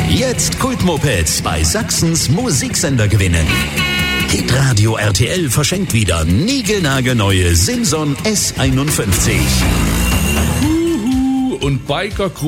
Jetzt Kultmopeds bei Sachsens Musiksender gewinnen. Hitradio RTL verschenkt wieder niegelnagelneue Simson S51. Und Biker